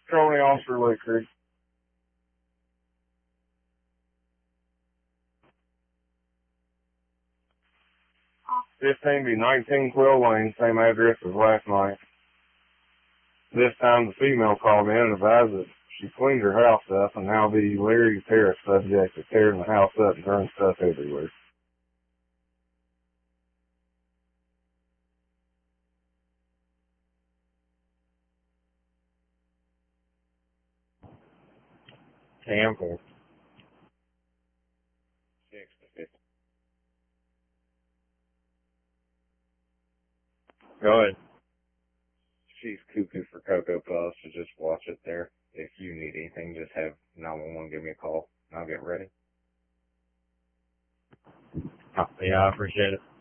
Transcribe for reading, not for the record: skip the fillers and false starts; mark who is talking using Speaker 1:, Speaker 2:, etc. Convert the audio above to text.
Speaker 1: Controlling Officer Lake Creek. 15 be 1912 Lane, same address as last night. This time the female called in and advised that she cleaned her house up, and now the Larry Terrace subject is tearing the house up and throwing stuff everywhere. Tampa. 6 to 50. Go ahead. She's cuckoo for Cocoa Puffs, so just watch it there. If you need anything, just have 911 give me a call, and I'll get ready.
Speaker 2: Yeah, I appreciate it.